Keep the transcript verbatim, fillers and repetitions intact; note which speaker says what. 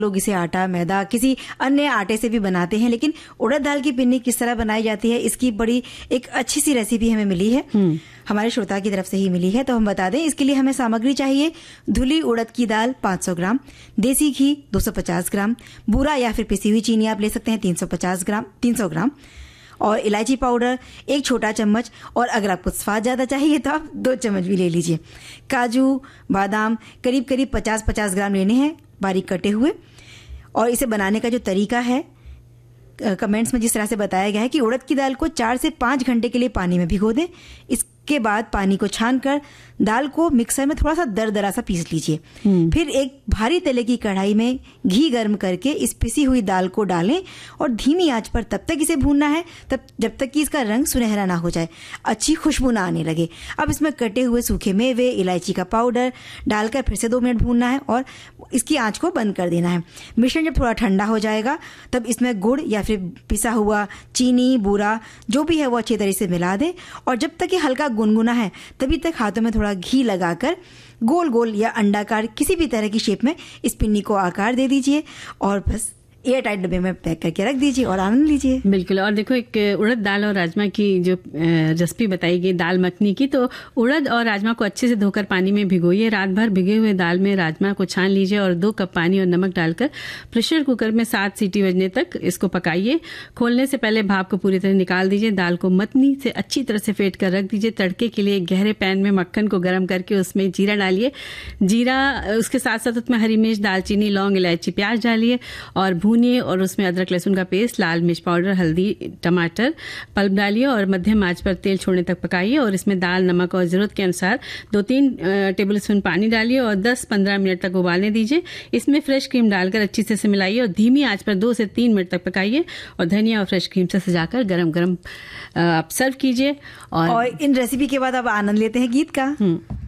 Speaker 1: लोग इसे आटा, मैदा, किसी अन्य आटे से भी बनाते हैं, लेकिन उड़द दाल की पिन्नी किस तरह बनाई जाती है इसकी बड़ी एक अच्छी सी रेसिपी हमें मिली है, हमारे श्रोता की तरफ से ही मिली है। तो हम बता दें, इसके लिए हमें सामग्री चाहिए धुली उड़द की दाल पाँच सौ ग्राम, देसी घी दो सौ पचास ग्राम, बूरा या फिर पिसी हुई चीनी आप ले सकते हैं तीन सौ पचास ग्राम तीन सौ ग्राम, और इलायची पाउडर एक छोटा चम्मच, और अगर आपको स्वाद ज़्यादा चाहिए तो आप दो चम्मच भी ले लीजिए। काजू, बादाम करीब करीब पचास पचास ग्राम लेने हैं बारीक कटे हुए। और इसे बनाने का जो तरीका है, कमेंट्स में जिस तरह से बताया गया है कि उड़द की दाल को चार से पाँच घंटे के लिए पानी में भिगो दें। इसके बाद पानी को छानकर दाल को मिक्सर में थोड़ा सा दरदरा सा पीस लीजिए। फिर एक भारी तले की कढ़ाई में घी गर्म करके इस पिसी हुई दाल को डालें और धीमी आंच पर तब तक इसे भूनना है तब जब तक कि इसका रंग सुनहरा ना हो जाए, अच्छी खुशबू ना आने लगे। अब इसमें कटे हुए सूखे मेवे, इलायची का पाउडर डालकर फिर से दो मिनट भूनना है और इसकी आंच को बंद कर देना है। मिश्रण जब थोड़ा ठंडा हो जाएगा तब इसमें गुड़ या फिर पिसा हुआ चीनी, बूरा जो भी है वो अच्छी तरह से मिला दें, और जब तक ये हल्का गुनगुना है तभी तक हाथों में थोड़ा घी लगाकर गोल गोल या अंडाकार किसी भी तरह की शेप में इस पिन्नी को आकार दे दीजिए और बस एयर टाइट डब्बे में पैक करके रख दीजिए और आनंद लीजिए।
Speaker 2: बिल्कुल। और देखो, एक उड़द दाल और राजमा की जो रेसिपी बताई गई दाल मखनी की, तो उड़द और राजमा को अच्छे से धोकर पानी में भिगोइए। रात भर भिगे हुए दाल में राजमा को छान लीजिए और दो कप पानी और नमक डालकर प्रेशर कुकर में सात सीटी बजने तक इसको पकाइए। खोलने से पहले भाप को पूरी तरह निकाल दीजिए। दाल को मथनी से अच्छी तरह से फेंट कर रख दीजिए। तड़के के लिए एक गहरे पैन में मक्खन को गर्म करके उसमें जीरा डालिए। जीरा उसके साथ साथ उसमें हरी मिर्च, दालचीनी, लौंग, इलायची, प्याज डालिए और भूनिए, और उसमें अदरक लहसुन का पेस्ट, लाल मिर्च पाउडर, हल्दी, टमाटर पल्प डालिए और मध्यम आंच पर तेल छोड़ने तक पकाइए। और इसमें दाल, नमक और जरूरत के अनुसार दो तीन टेबल स्पून पानी डालिए और दस पंद्रह मिनट तक उबालने दीजिए। इसमें फ्रेश क्रीम डालकर अच्छी से मिलाइए और धीमी आंच पर दो से तीन मिनट तक पकाइए और धनिया और फ्रेश क्रीम से सजाकर गरम गरम आप सर्व कीजिए। और,
Speaker 1: और इन रेसिपी के बाद आप आनंद लेते हैं गीत का।